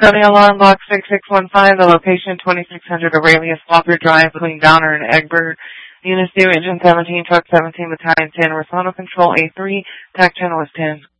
Concordia Alarm Box 6615, the location 2600 Aurelius Walker Drive between Donner and Egbert. Units due, Engine 17, Truck 17, Battalion 10, Horizontal Control A3, TAC channel is 10.